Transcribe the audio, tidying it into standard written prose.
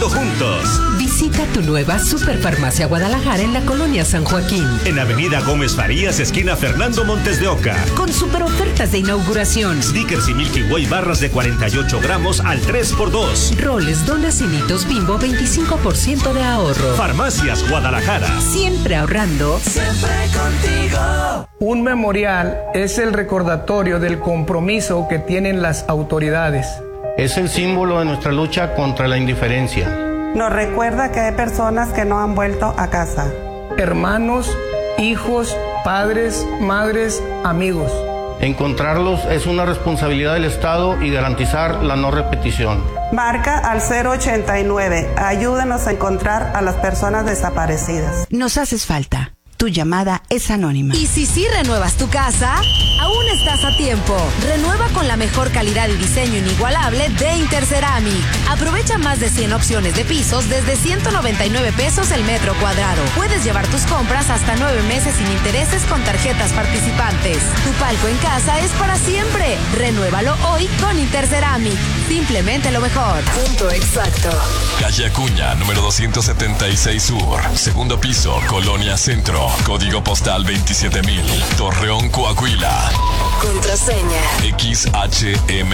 Juntos. Visita tu nueva Superfarmacia Guadalajara en la colonia San Joaquín. En Avenida Gómez Farías, esquina Fernando Montes de Oca. Con super ofertas de inauguración. Snickers y Milky Way barras de 48 gramos al 3x2. Roles, donas y Nitos Bimbo 25% de ahorro. Farmacias Guadalajara. Siempre ahorrando. Siempre contigo. Un memorial es el recordatorio del compromiso que tienen las autoridades. Es el símbolo de nuestra lucha contra la indiferencia. Nos recuerda que hay personas que no han vuelto a casa. Hermanos, hijos, padres, madres, amigos. Encontrarlos es una responsabilidad del Estado y garantizar la no repetición. Marca al 089. Ayúdenos a encontrar a las personas desaparecidas. Nos haces falta. Tu llamada es anónima. Y si sí renuevas tu casa, aún estás a tiempo. Renueva con la mejor calidad y diseño inigualable de Interceramic. Aprovecha más de 100 opciones de pisos desde 199 pesos el metro cuadrado. Puedes llevar tus compras hasta 9 meses sin intereses con tarjetas participantes. Tu palco en casa es para siempre. Renuévalo hoy con Interceramic. Simplemente lo mejor. Punto exacto. Calle Acuña, número 276 Sur. Segundo piso, Colonia Centro. Código postal 27000. Torreón, Coahuila. Contraseña. XHM.